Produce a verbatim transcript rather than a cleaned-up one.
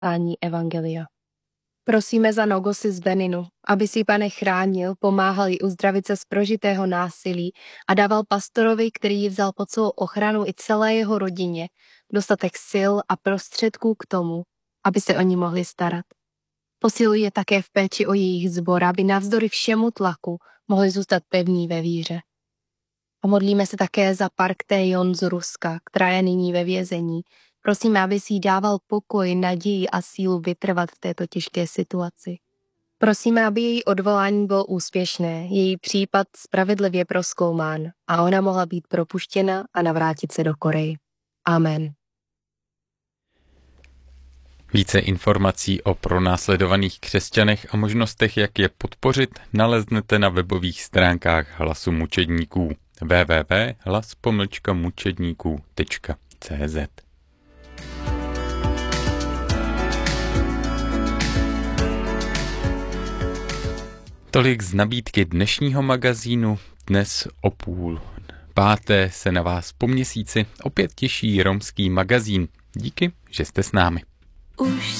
hlásání evangelia. Prosíme za Nogosy z Beninu, aby si Pane chránil, pomáhal jí uzdravit se z prožitého násilí a dával pastorovi, který ji vzal pod svou ochranu i celé jeho rodině, dostatek sil a prostředků k tomu, aby se o ní mohli starat. Posiluj je také v péči o jejich sbor, aby navzdory všemu tlaku mohli zůstat pevní ve víře. A modlíme se také za Park Tae-yeon z Ruska, která je nyní ve vězení. Prosíme, aby si jí dával pokoj, naději a sílu vytrvat v této těžké situaci. Prosíme, aby její odvolání bylo úspěšné, její případ spravedlivě prozkoumán a ona mohla být propuštěna a navrátit se do Koreji. Amen. Více informací o pronásledovaných křesťanech a možnostech, jak je podpořit, naleznete na webových stránkách Hlasu mučedníků w w w tečka hlas pomlčka mučedníků tečka c z. Tolik z nabídky dnešního magazínu. Dnes o půl páté se na vás po měsíci opět těší romský magazín. Díky, že jste s námi. Už